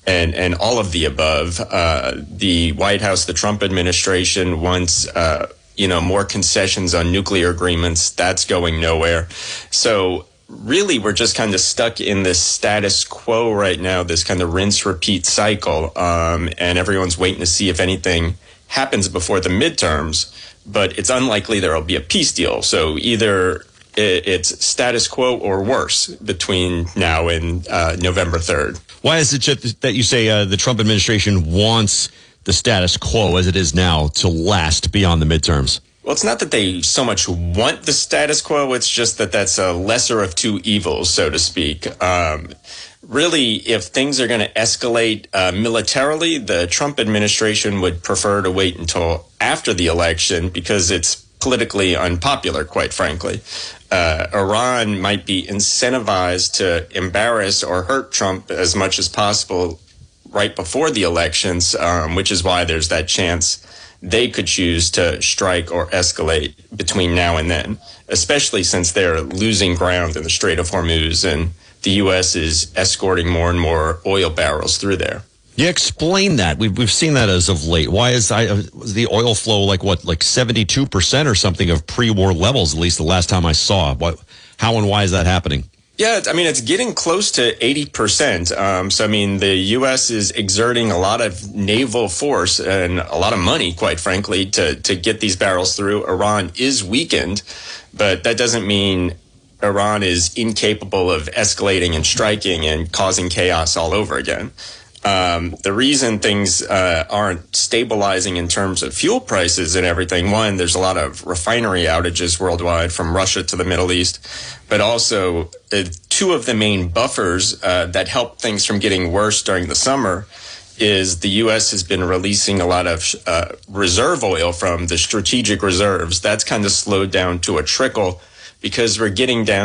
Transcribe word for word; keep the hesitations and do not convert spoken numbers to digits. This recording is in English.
and, and all of the above. Uh, the White House, the Trump administration wants, uh, you know, more concessions on nuclear agreements. That's going nowhere. So really, we're just kind of stuck in this status quo right now, this kind of rinse repeat cycle. Um, and everyone's waiting to see if anything happens before the midterms. But it's unlikely there will be a peace deal. So either it's status quo or worse between now and uh, November third. Why is it just that you say uh, the Trump administration wants the status quo as it is now to last beyond the midterms? Well, it's not that they so much want the status quo. It's just that that's a lesser of two evils, so to speak. Um, really, if things are going to escalate uh, militarily, the Trump administration would prefer to wait until after the election because it's politically unpopular, quite frankly. Uh, Iran might be incentivized to embarrass or hurt Trump as much as possible right before the elections, um, which is why there's that chance they could choose to strike or escalate between now and then, especially since they're losing ground in the Strait of Hormuz and the U S is escorting more and more oil barrels through there. Yeah, explain that. We've we've seen that as of late. Why is I, was the oil flow like what, like seventy-two percent or something of pre-war levels? At least the last time I saw. What, how and why is that happening? Yeah, I mean, it's getting close to eighty percent. Um, so, I mean, the U S is exerting a lot of naval force and a lot of money, quite frankly, to, to get these barrels through. Iran is weakened, but that doesn't mean Iran is incapable of escalating and striking and causing chaos all over again. Um, the reason things uh, aren't stabilizing in terms of fuel prices and everything, one, there's a lot of refinery outages worldwide from Russia to the Middle East, but also uh, two of the main buffers uh, that help things from getting worse during the summer is the U S has been releasing a lot of uh, reserve oil from the strategic reserves. That's kind of slowed down to a trickle because we're getting down